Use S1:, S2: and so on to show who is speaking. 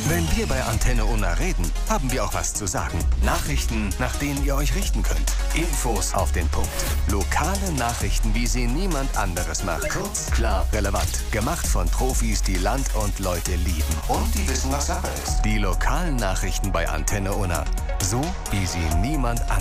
S1: Wenn wir bei Antenne Unna reden, haben wir auch was zu sagen. Nachrichten, nach denen ihr euch richten könnt. Infos auf den Punkt. Lokale Nachrichten, wie sie niemand anderes macht. Kurz, klar, relevant. Gemacht von Profis, die Land und Leute lieben. Und die wissen, was Sache ist. Die lokalen Nachrichten bei Antenne Unna. So, wie sie niemand anderes